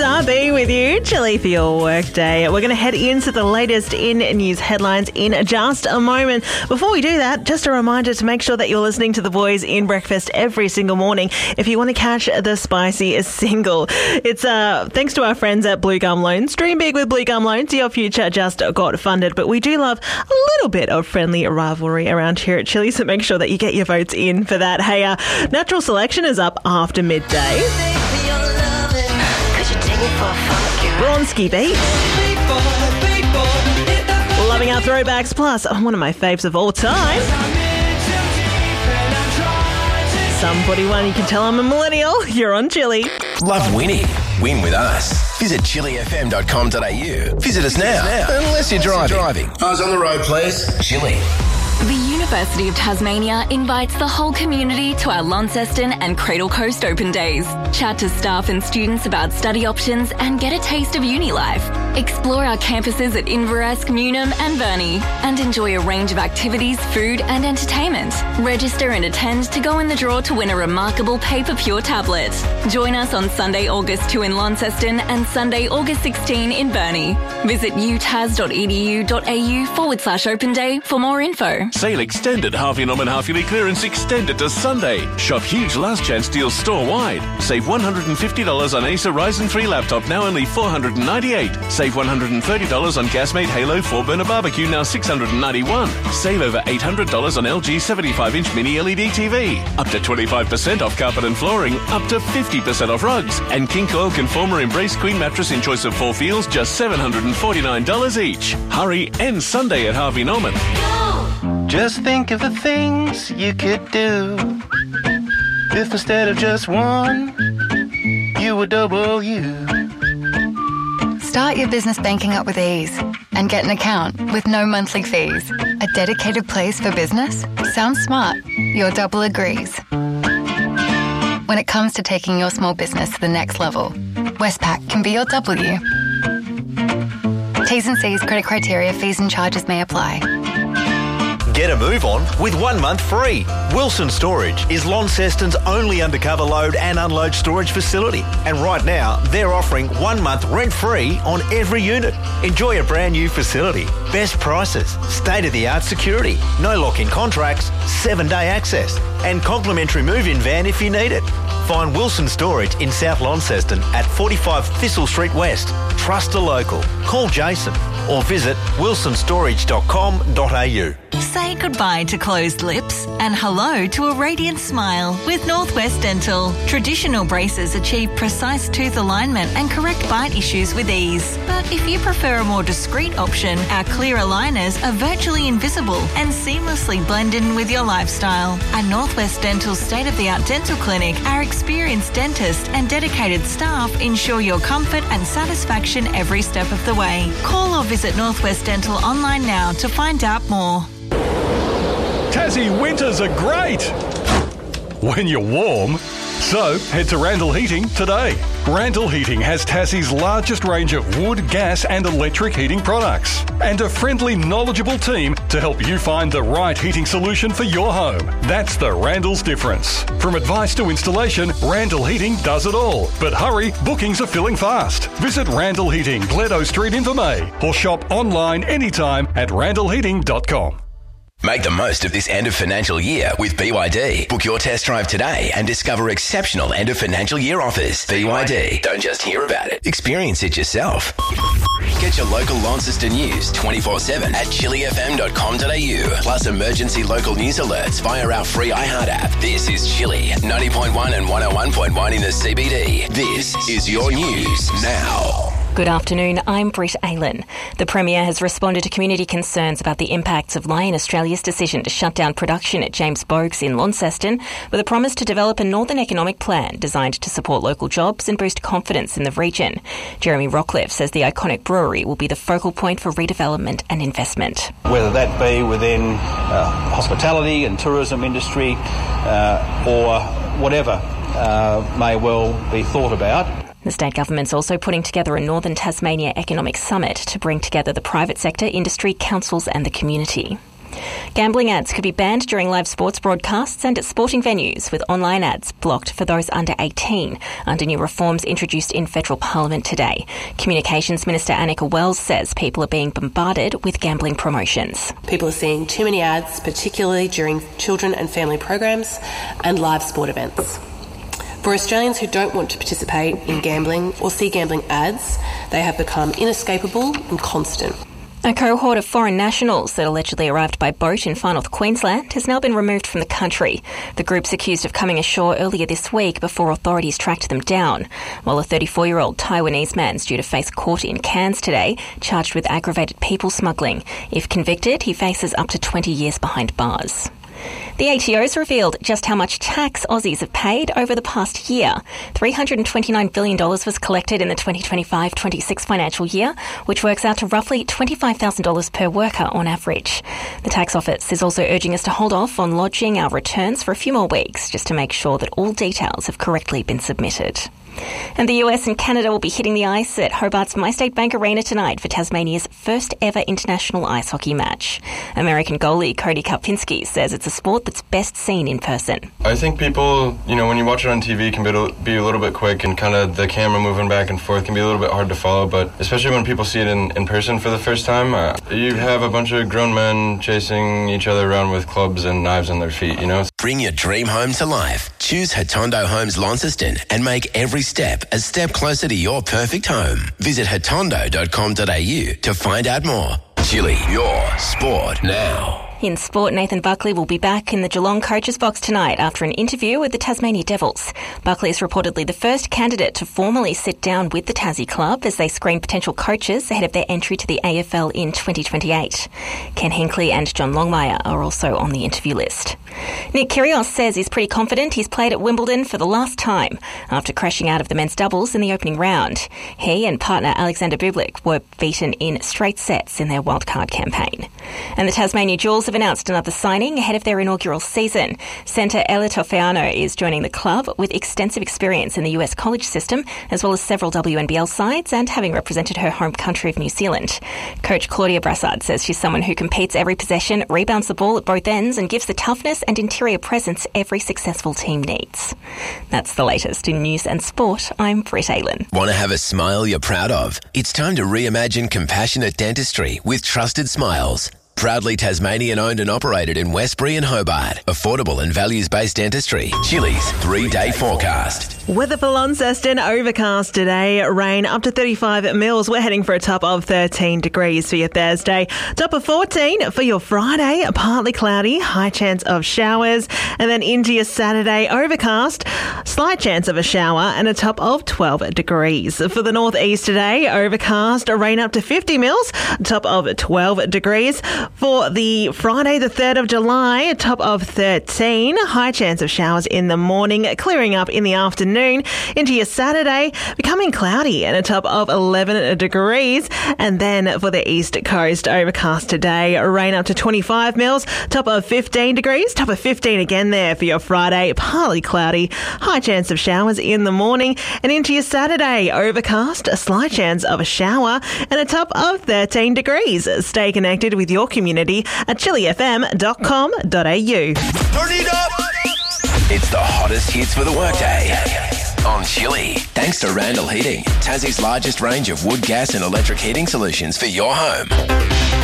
RB with you, Chilli for your workday. We're going to head into the latest in news headlines in just a moment. Before we do that, just a reminder to make sure that you're listening to the boys in breakfast every single morning if you want to catch the spicy single. It's thanks to our friends at Blue Gum Loans. Dream big with Blue Gum Loans. Your future just got funded, but we do love a little bit of friendly rivalry around here at Chilli, so make sure that you get your votes in for that. Hey, Natural Selection is up after midday. Bronski Beat. Loving our throwbacks, plus one of my faves of all time. Sum 41, you can tell I'm a millennial. You're on Chilli. Love winning? Win with us. Visit chillifm.com.au. Visit us now. Unless you're driving. Eyes on the road, please. Chilli. The University of Tasmania invites the whole community to our Launceston and Cradle Coast Open Days. Chat to staff and students about study options and get a taste of uni life. Explore our campuses at Inverasc, Newnham and Burnie and enjoy a range of activities, food and entertainment. Register and attend to go in the draw to win a remarkable Paper Pure tablet. Join us on Sunday, August 2 in Launceston and Sunday, August 16 in Burnie. Visit utas.edu.au/open day for more info. Sale extended. Harvey Norman Half Yearly Clearance extended to Sunday. Shop huge last chance deals store-wide. Save $150 on Acer Ryzen 3 laptop, now only $498. Save $130 on Gasmate Halo 4-burner barbecue, now $691. Save over $800 on LG 75-inch mini LED TV. Up to 25% off carpet and flooring. Up to 50% off rugs. And King Coil Conformer Embrace Queen mattress in choice of 4 feels, just $749 each. Hurry, end Sunday at Harvey Norman. Just think of the things you could do if instead of just one, you were double you. Start your business banking up with ease and get an account with no monthly fees. A dedicated place for business? Sounds smart. Your double agrees. When it comes to taking your small business to the next level, Westpac can be your W. T's and C's, credit criteria, fees and charges may apply. Get a move on with 1 month free. Wilson Storage is Launceston's only undercover load and unload storage facility. And right now, they're offering 1 month rent-free on every unit. Enjoy a brand new facility, best prices, state-of-the-art security, no lock-in contracts, 7-day access, and complimentary move-in van if you need it. Find Wilson Storage in South Launceston at 45 Thistle Street West. Trust a local. Call Jason or visit wilsonstorage.com.au. Say goodbye to closed lips and hello to a radiant smile with Northwest Dental. Traditional braces achieve precise tooth alignment and correct bite issues with ease. But if you prefer a more discreet option, our clear aligners are virtually invisible and seamlessly blend in with your lifestyle. At Northwest Dental's state-of-the-art dental clinic, our experienced dentists and dedicated staff ensure your comfort and satisfaction every step of the way. Call or visit Northwest Dental online now to find out more. Tassie winters are great when you're warm. So head to Randall Heating today. Randall Heating has Tassie's largest range of wood, gas and electric heating products and a friendly, knowledgeable team to help you find the right heating solution for your home. That's the Randall's difference. From advice to installation, Randall Heating does it all. But hurry, bookings are filling fast. Visit Randall Heating, Gledo Street in Vermey, or shop online anytime at randallheating.com. Make the most of this end of financial year with BYD. Book your test drive today and discover exceptional end of financial year offers. BYD. Don't just hear about it. Experience it yourself. Get your local Launceston news 24/7 at chillifm.com.au. Plus emergency local news alerts via our free iHeart app. This is Chilli, 90.1 and 101.1 in the CBD. This is your news now. Good afternoon, I'm Britt Aylen. The Premier has responded to community concerns about the impacts of Lion Australia's decision to shut down production at James Bogues in Launceston with a promise to develop a Northern Economic Plan designed to support local jobs and boost confidence in the region. Jeremy Rockcliffe says the iconic brewery will be the focal point for redevelopment and investment. Whether that be within hospitality and tourism industry or whatever may well be thought about. The state government's also putting together a Northern Tasmania Economic Summit to bring together the private sector, industry, councils and the community. Gambling ads could be banned during live sports broadcasts and at sporting venues, with online ads blocked for those under 18, under new reforms introduced in federal parliament today. Communications Minister Annika Wells says people are being bombarded with gambling promotions. People are seeing too many ads, particularly during children and family programs and live sport events. For Australians who don't want to participate in gambling or see gambling ads, they have become inescapable and constant. A cohort of foreign nationals that allegedly arrived by boat in Far North Queensland has now been removed from the country. The group's accused of coming ashore earlier this week before authorities tracked them down, while a 34-year-old Taiwanese man is due to face court in Cairns today, charged with aggravated people smuggling. If convicted, he faces up to 20 years behind bars. The ATO's revealed just how much tax Aussies have paid over the past year. $329 billion was collected in the 2025-26 financial year, which works out to roughly $25,000 per worker on average. The tax office is also urging us to hold off on lodging our returns for a few more weeks, just to make sure that all details have correctly been submitted. And the US and Canada will be hitting the ice at Hobart's MyState Bank Arena tonight for Tasmania's first ever international ice hockey match. American goalie Cody Karpinski says it's a sport that's best seen in person. I think people, when you watch it on TV, can be a little bit quick, and kind of the camera moving back and forth can be a little bit hard to follow, but especially when people see it in person for the first time, you have a bunch of grown men chasing each other around with clubs and knives on their feet, Bring your dream home to life. Choose Hotondo Homes Launceston and make every step a step closer to your perfect home. Visit hotondo.com.au to find out more. Chili, your sport now. In sport, Nathan Buckley will be back in the Geelong coach's box tonight after an interview with the Tasmania Devils. Buckley is reportedly the first candidate to formally sit down with the Tassie club as they screen potential coaches ahead of their entry to the AFL in 2028. Ken Hinckley and John Longmire are also on the interview list. Nick Kyrgios says he's pretty confident he's played at Wimbledon for the last time after crashing out of the men's doubles in the opening round. He and partner Alexander Bublik were beaten in straight sets in their wildcard campaign. And the Tasmania Jewels have announced another signing ahead of their inaugural season. Centre Ella Tofiano is joining the club with extensive experience in the US college system, as well as several WNBL sides and having represented her home country of New Zealand. Coach Claudia Brassard says she's someone who competes every possession, rebounds the ball at both ends and gives the toughness and interior presence every successful team needs. That's the latest in news and sport. I'm Britt Aylen. Want to have a smile you're proud of? It's time to reimagine compassionate dentistry with Trusted Smiles. Proudly Tasmanian owned and operated in Westbury and Hobart. Affordable and values-based dentistry. Chili's 3-day forecast. Weather for Launceston, overcast today, rain up to 35 mils. We're heading for a top of 13 degrees for your Thursday. Top of 14 for your Friday, partly cloudy, high chance of showers. And then into your Saturday, overcast, slight chance of a shower and a top of 12 degrees. For the northeast today, overcast, rain up to 50 mils, top of 12 degrees. For the Friday, the 3rd of July, a top of 13, high chance of showers in the morning, clearing up in the afternoon. Into your Saturday, becoming cloudy and a top of 11 degrees. And then for the east coast, overcast today, rain up to 25 mils, top of 15 degrees, top of 15 again there for your Friday, partly cloudy, high chance of showers in the morning. And into your Saturday, overcast, a slight chance of a shower and a top of 13 degrees. Stay connected with your community at chilifm.com.au. Turn it up! It's the hottest hits for the workday on Chili. Thanks to Randall Heating, Tassie's largest range of wood, gas and electric heating solutions for your home.